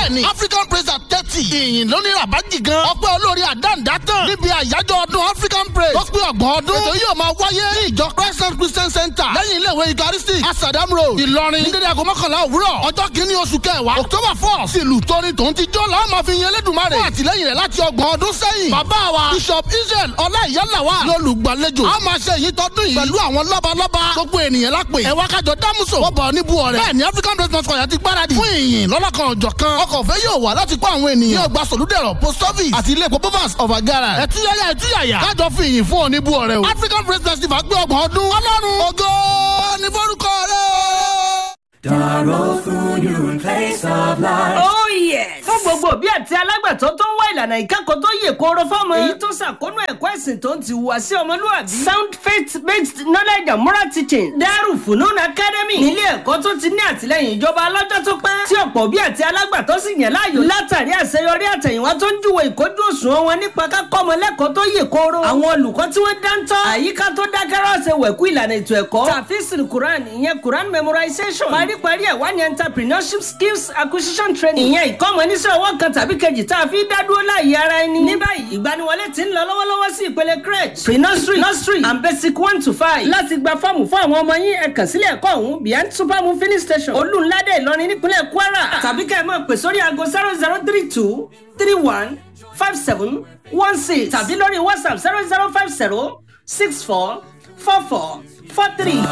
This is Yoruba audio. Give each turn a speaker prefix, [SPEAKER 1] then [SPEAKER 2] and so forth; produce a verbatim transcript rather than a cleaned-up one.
[SPEAKER 1] bẹ́ẹ̀ni African praise at thirty ìyìn lóní rabaji gan ọpẹ́ olórí àdáǹdá tán níbi àyájọ́ ọdún African praise tó pé ọgbọ̀n ọdún ètò yóò máa wáyé ní ìjọ Christ Christian Center lẹ́yìn ilé ìwé eucharistic Asadam Road Ìlọrin ní dédé aago mọ́kànlá òwúrọ̀ ọjọ́ kìíní oṣù kẹwàá October four sílùú tóní tòun ti jó làwọn máa fi yan Elédùmarè fún àtìlẹ́yìn rẹ̀ láti ọgbọ̀n ọdún sẹ́yìn bàbá wa Bishop Israel Ọláìyálàwà lólùgbàlejò a máa ṣe èyí tọdún yìí pẹ̀lú àwọn lọ́balọ́ba gbogbo ènìyàn lápè ẹ̀wá kájọ dámúso wọ́n bọ̀ níbu ọ̀rẹ́ bẹ́ẹ̀ ni African praise mosque ọ̀yà ti gbáradì fún ìyìn lọ́lọ́kan ọ̀jọ̀ kan ọkọ̀ òfé yóò wà láti kó àwọn ènìyàn ní ọgbà sòlúdẹ̀rọ̀ post office àti ilé epo bovas of agara ẹ̀túyàyà ẹ̀túyàyà kájọ fi ìyìn fún oníbu ọ̀rẹ́ o African praise festival gbé ọgbọ̀n ọdún ọlọ́run ògo ní forúkọ rẹ̀.
[SPEAKER 2] Daro Food, your place of life.
[SPEAKER 3] Oh yes. Fún gbogbo òbí àti alágbàtọ́ tó ń wá ìlànà ìkẹ́kọ̀ọ́ tó yè kooro fọ́mọ. Èyí tó ṣàkónú ẹ̀kọ́ ẹ̀sìn tó ń ti wá sí ọmọlúwàbí. Sound faith-based knowledge and moral teaching. Daru Funun Academy. Nílé ẹ̀kọ́ tó ti ní àtìlẹ́yìn ìjọba alájọ́ tó pẹ́. Tí ọ̀pọ̀ òbí àti alágbàtọ́ sì yàn láàyò. Látàrí àṣeyọrí àtẹ̀yìnwá tó ń júwe ìkójú òṣùwọ̀n wọn nípa kákọ́mọ lẹ́kọ̀ọ́ tó yè kooro. Àwọn olùkọ́ tí wọ́n dáńtọ́. Àyíká tó dákẹ́rọ́ ṣe wẹ̀kú ìlànà ètò ẹ̀kọ́. Tàfíìsì Quran ìyẹn Quran memorization. Paríparí ẹ̀ wá ní entrepreneurship skills acquisition training. Ìyẹn ìkọ́mọ níṣẹ́ ọwọ́ kan tàbí kejì tá a fi dá dúró láàyè ara ẹni. Ní báyìí ìgbaniwọlé ti ń lọ lọ́wọ́lọ́wọ́ sí ìpele crèche pre-nursery nursery and basic one to five. Láti gba fọ́ọ̀mù fún àwọn ọmọ yín ẹ kàn sílé ẹ̀kọ́ ọ̀hún behind supermoon filling station Olúnládé Ìlọrin nípínlẹ̀ Kwara. Tàbí kẹ́ ẹ máa pè sórí aago zero zero three two three one five seven one six tàbí lórí WhatsApp zero zero five zero six four four four four three.